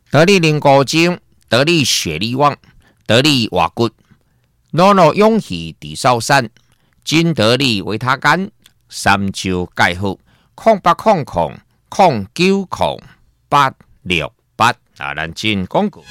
得力灵骨精，得力血力旺，得力活骨，诺诺勇气地少山，金得力维他干，三招介好，0800090868啊，咱进广告。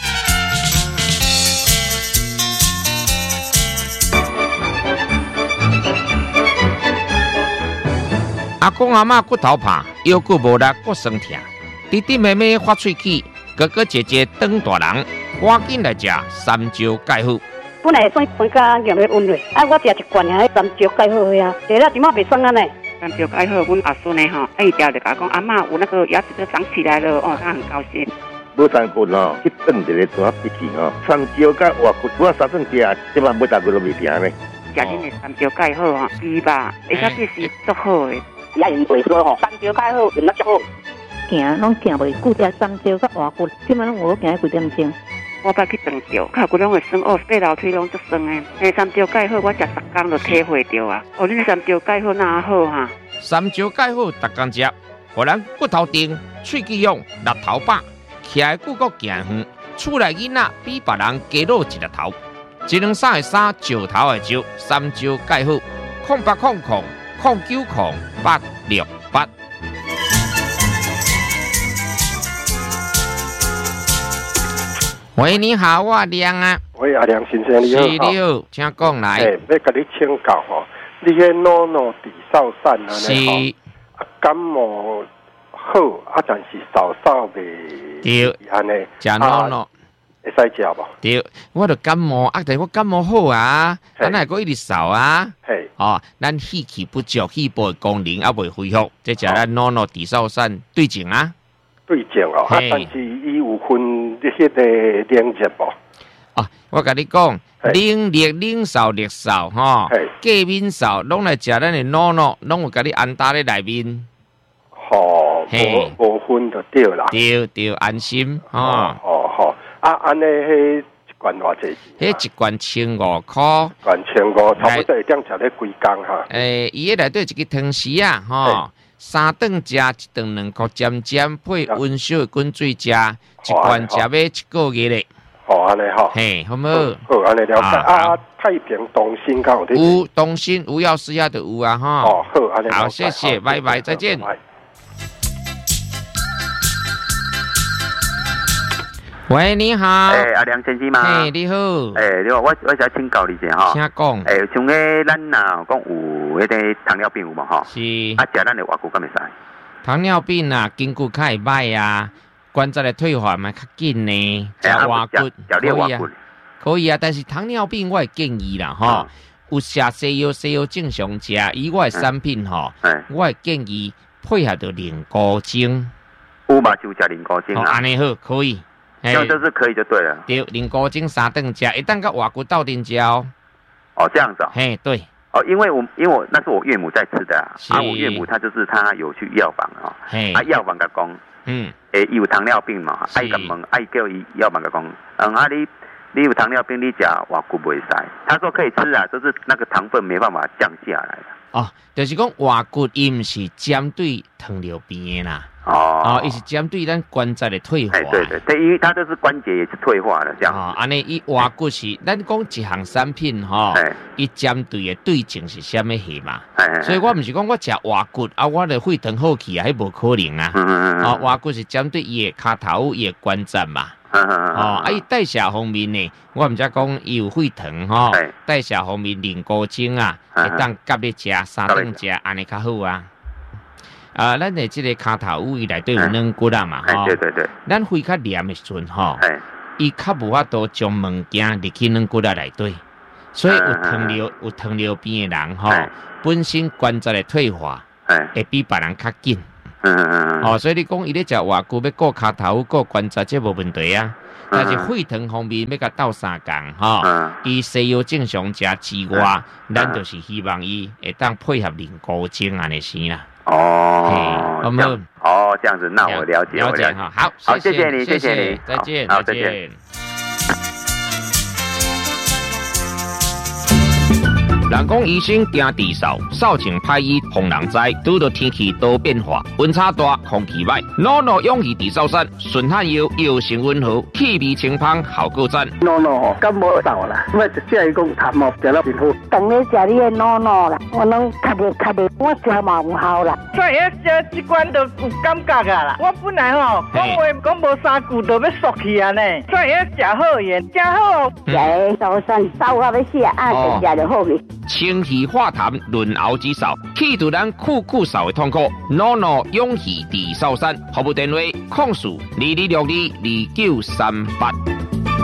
阿公阿嬷骨头怕，腰骨无力，骨酸痛，弟弟妹妹发喙齿，哥哥姐姐当大人，赶紧来食三招介好。 本来算分家用的温热，我食一罐啊，三招介好呀，食了怎么袂酸啊呢？ 三招介好，阮阿孙呢吼，伊条就甲讲阿嬷有那个牙齿都长起来了，哦，他很高兴。 无三骨哦，去炖一个做笔记哦，三招甲活骨做三顿食，即摆每大骨都未平呢。 食恁的三招介好吼，猪吧，而且这是足好的。 也用袂说吼，三招介好，用得足好。 行拢行袂久，食三招甲活骨，即摆拢有行几点钟。 我捌去长照，脚骨拢会酸哦，爬楼梯拢足酸的。三招介好，我食10天就体会到啊。哦，恁三招介好哪好哈？ 三招介好，逐工食，互咱骨头硬，喙齿勇，力头饱，徛的骨骼行远，厝内囡仔比别人加老一粒头。一两三的三，石头的石，三招介好，0800090868。喂，你好，我亮啊。 喂，阿亮先生你好。 是了，请讲来。 要甲你请教吼，你迄诺诺地少散啊， 是感冒好啊，但是少袂对， 安尼。 食诺诺会使食无？ 对，我著感冒啊，但我感冒好啊，咱还阁一直扫啊。 嘿， 哦，咱气气不足，气部功能还未恢复，这食咱诺诺地少散对症啊。 对症哦，啊，但是伊有分迄个冷热无？ 哦，我甲你讲，冷热、冷扫、热扫，吼，过敏扫，拢来食咱的诺诺，拢有甲你安搭咧内面。 吼，无分就对啦。 对，安心，吼。 哦，啊，安尼迄一罐偌济？ 迄一罐1500块。 罐1500，差不多会当食咧几工哈？ 伊迄内底一个汤匙啊，吼。3顿食，一顿2块尖尖，配温烧的滚水食，一罐食要1个月咧。 好安尼吼， 嘿，好无？ 好安尼了解啊。太平东兴敢有？ 有东兴，有药师药都有啊，哈。 哦，好安尼。 好，谢谢，拜拜，再见。喂，你好。 阿梁先生吗？ 嘿，你好。 你好，我想请教你一下哈。 请讲。 像个咱呐，讲有迄个糖尿病有无哈？ 是。 啊，食咱的活骨敢会使？ 糖尿病啊，筋骨较会歹啊，关节的退化嘛较紧呢。食活骨可以啊，可以啊。但是糖尿病我会建议啦，哈，有食西药正常食，以我的产品吼，我会建议配合着灵骨精。 有嘛就食灵骨精啊？ 安尼好，可以。 这样就是可以就对了。 对，灵骨精3顿食，一旦甲活骨斗阵食哦。 哦，这样子哦。 嘿，对。 哦，因为我那是我岳母在吃的啊，我岳母她就是她有去药房哦，药房甲讲，伊有糖尿病嘛，甲问，叫伊药房甲讲，你有糖尿病，你食活骨袂使。他说可以吃啊，就是那个糖分没办法降下来的。 哦，就是讲活骨伊毋是针对糖尿病的啦。伊是针对咱关节的退化。 对，因为它就是关节也是退化了这样。 安尼伊活骨是咱讲一项产品吼，伊针对的对症是啥物货嘛？所以我毋是讲我食活骨啊，我的血糖好去啊，迄无可能啊。活骨是针对伊的骹头、伊的关节嘛。伊代谢方面呢，我毋则讲伊有血糖吼，代谢方面灵骨精啊，会当夹咧食3顿食，安尼较好啊。咱的这个骹头有伊内底有软骨啊嘛，吼。 对。 咱肺较黏的时阵吼，伊较无法度将物件入去软骨啊内底，所以有糖尿病的人吼，本身关节的退化会比别人较紧。所以你讲伊咧食活骨要顾骹头、顾关节，这无问题啊。但是血糖方面要甲斗3工吼，伊西药正常食之外，咱就是希望伊会当配合灵骨精安尼先啦。 这样子，那我了解哈。好，谢谢你，再见， 好，再见。 人讲医生惊地扫，扫前歹医防人灾。拄到天气多变化，温差大，空气歹。NONO 勇气地扫山，顺汗药药性温和，气味清芳，效果赞。 NONO 感冒扫啦，我就只系讲痰毛食了真好。 当你食你的 NONO 啦，我拢较袂，我食嘛有效啦。 所以这款就有感觉啊啦。我本来讲话讲无3句就要缩去啊呢。所以食好盐，食好。 食扫山扫到要死啊，食就好去。 清气化痰，润喉止扫，去除咱酷扫的痛苦。NONO 勇气地扫山，服务电话：0462222938。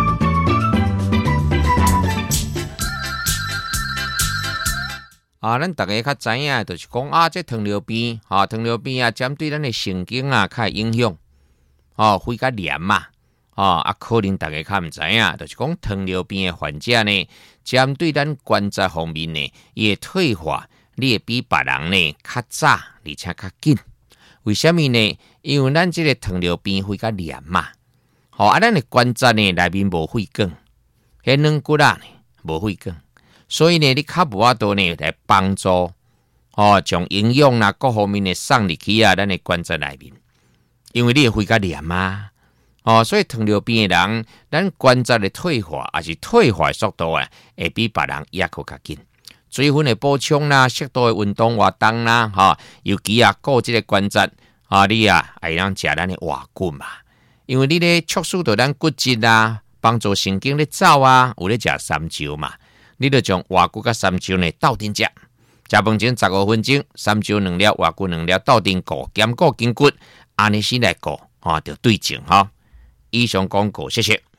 咱大家较知影，就是讲这糖尿病，糖尿病针对咱的神经较会影响，会较黏嘛，可能大家较唔知影，就是讲糖尿病的患者呢，针对咱关节方面呢，伊的退化，你会比别人呢较早，而且较紧。为什么呢？因为咱这个糖尿病会较黏嘛，咱的关节呢内面无血管，迄软骨呢无血管。所以呢，你较无法度呢来帮助，将营养啦各方面的送入去咱的关节内面，因为你会较黏嘛，所以糖尿病的人，咱关节的退化还是退化速度会比别人也较紧。水分的补充啦，适度的运动活动啦，尤其顾这个关节，你会让食咱的活骨嘛，因为你咧促使到咱骨质啦，帮助神经咧走有咧食三椒嘛。你就将活骨甲三椒呢斗阵食，食饭前15分钟，三椒2粒，活骨2粒，斗阵顾，兼顾筋骨，安尼先来顾，就对症以上广告，谢谢。